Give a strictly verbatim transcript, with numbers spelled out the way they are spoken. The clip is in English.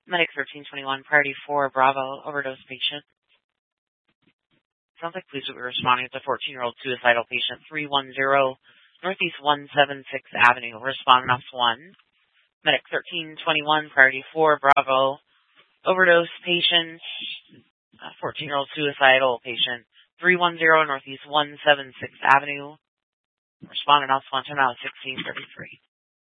Medic thirteen twenty-one, priority four, Bravo, overdose patient. Sounds like police will be responding to fourteen-year-old suicidal patient, three one zero Northeast one seventy-sixth Avenue. Responding off one. Medic thirteen twenty-one, priority four, Bravo, overdose patient, fourteen-year-old suicidal patient, three one zero Northeast one seventy-sixth Avenue. Responding off one, time out sixteen thirty-three.